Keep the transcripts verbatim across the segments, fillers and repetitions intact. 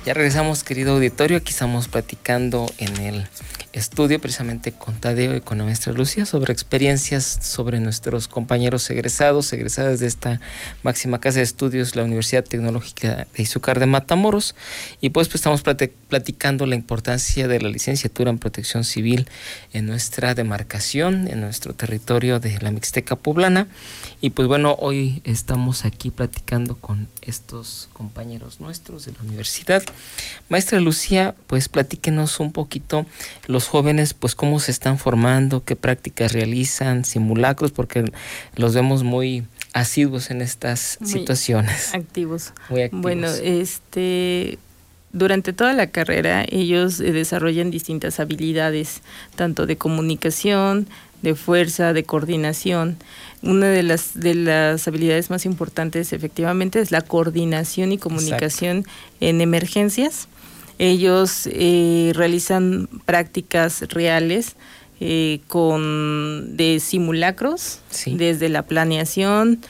Ya regresamos, querido auditorio. Aquí estamos platicando en el estudio precisamente con Tadeo y con la maestra Lucía sobre experiencias sobre nuestros compañeros egresados, egresadas de esta máxima casa de estudios, la Universidad Tecnológica de Izúcar de Matamoros. Y pues, pues estamos platicando la importancia de la licenciatura en Protección Civil en nuestra demarcación, en nuestro territorio de la Mixteca Poblana. Y pues bueno, hoy estamos aquí platicando con estos compañeros nuestros de la universidad. Maestra Lucía, pues platíquenos un poquito los jóvenes, pues cómo se están formando, qué prácticas realizan, simulacros, porque los vemos muy asiduos en estas muy situaciones. Activos. Muy activos. Bueno, este, durante toda la carrera ellos eh, desarrollan distintas habilidades, tanto de comunicación, de fuerza, de coordinación. Una de las de las habilidades más importantes efectivamente es la coordinación y comunicación. Exacto. En emergencias. Ellos eh, realizan prácticas reales eh, con de simulacros, sí. Desde la planeación,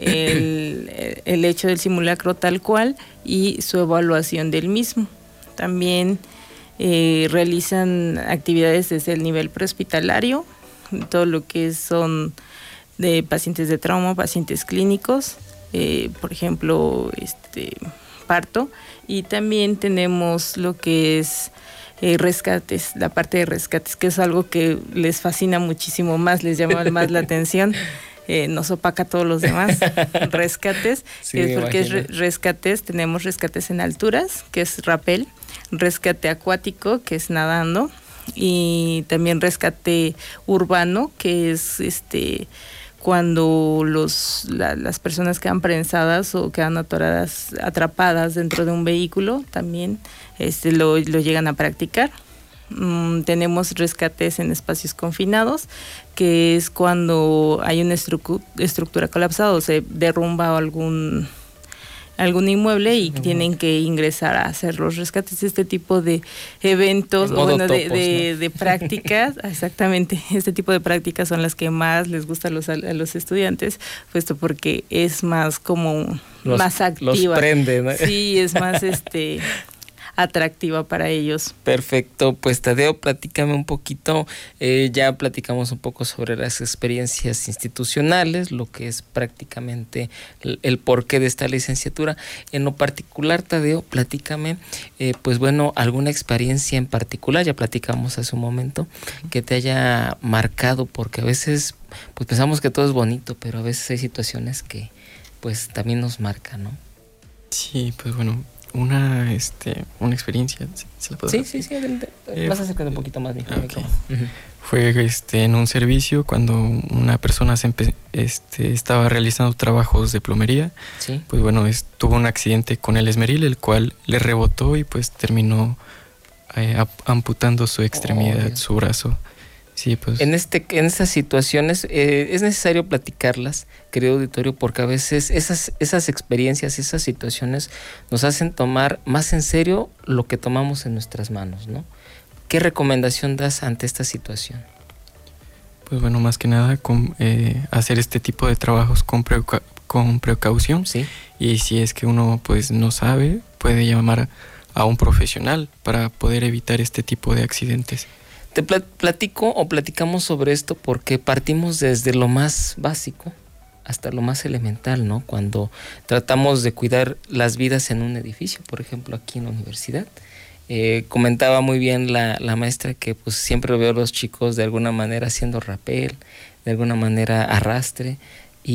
el, el hecho del simulacro tal cual y su evaluación del mismo. También eh, realizan actividades desde el nivel prehospitalario, todo lo que son de pacientes de trauma, pacientes clínicos, eh, por ejemplo, este parto, y también tenemos lo que es eh, rescates, la parte de rescates, que es algo que les fascina muchísimo más, les llama más la atención, eh, nos opaca a todos los demás. Rescates, sí, que es porque es re- rescates, tenemos rescates en alturas, que es rappel, rescate acuático, que es nadando, y también rescate urbano, que es este cuando los la, las personas quedan prensadas o quedan atoradas, atrapadas dentro de un vehículo, también este lo, lo llegan a practicar. Mm, tenemos rescates en espacios confinados, que es cuando hay una estru- estructura colapsada o se derrumba algún algún inmueble y tienen que ingresar a hacer los rescates. Este tipo de eventos o bueno topos, de, de, ¿no? de prácticas, exactamente, este tipo de prácticas son las que más les gusta a los, a los estudiantes, puesto porque es más como los, más activa. Los prende, ¿no? Sí, es más este atractiva para ellos. Perfecto, pues Tadeo, platícame un poquito, eh, ya platicamos un poco sobre las experiencias institucionales, lo que es prácticamente el, el porqué de esta licenciatura. En lo particular, Tadeo, platícame, eh, pues bueno, alguna experiencia en particular, ya platicamos hace un momento, que te haya marcado, porque a veces pues pensamos que todo es bonito, pero a veces hay situaciones que pues también nos marcan, ¿no? Sí, pues bueno, Una este una experiencia, ¿se la puedo Sí, decir? sí, sí, adelante. Eh, Vas acercando un poquito más, mi okay. uh-huh. Fue este en un servicio cuando una persona se empe- este estaba realizando trabajos de plomería. Sí. Pues bueno, es, tuvo un accidente con el esmeril, el cual le rebotó y pues terminó eh, amputando su extremidad, oh, su brazo. Sí, pues. En este, en estas situaciones eh, es necesario platicarlas, querido auditorio, porque a veces esas, esas experiencias, esas situaciones nos hacen tomar más en serio lo que tomamos en nuestras manos, ¿no? ¿Qué recomendación das ante esta situación? Pues bueno, más que nada con, eh, hacer este tipo de trabajos con, precau- con precaución. Sí. Y si es que uno pues no sabe, puede llamar a un profesional para poder evitar este tipo de accidentes. Te platico o platicamos sobre esto porque partimos desde lo más básico hasta lo más elemental, ¿no? Cuando tratamos de cuidar las vidas en un edificio, por ejemplo, aquí en la universidad. Eh, comentaba muy bien la, la maestra que pues siempre veo a los chicos de alguna manera haciendo rappel, de alguna manera arrastre,